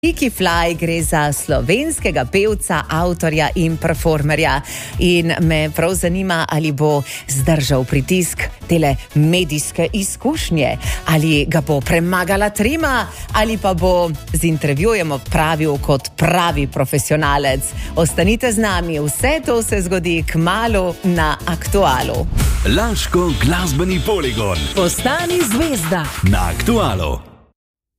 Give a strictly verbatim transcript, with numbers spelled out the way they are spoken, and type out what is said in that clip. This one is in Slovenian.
Kiki Fly gre za slovenskega pevca, avtorja in performerja. In me prav zanima, ali bo zdržal pritisk tele medijske izkušnje, ali ga bo premagala trema, ali pa bo z intervjujem opravil kot pravi profesionalec. Ostanite z nami, vse to se zgodi kmalu na Aktualu. Laško glasbeni poligon. Postani zvezda Na Aktualu.